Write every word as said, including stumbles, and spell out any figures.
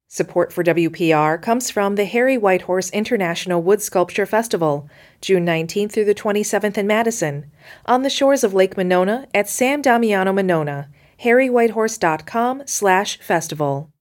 Support for W P R comes from the Harry Whitehorse International Wood Sculpture Festival, June nineteenth through the twenty-seventh in Madison, on the shores of Lake Monona at San Damiano Monona, harry whitehorse dot com slash festival.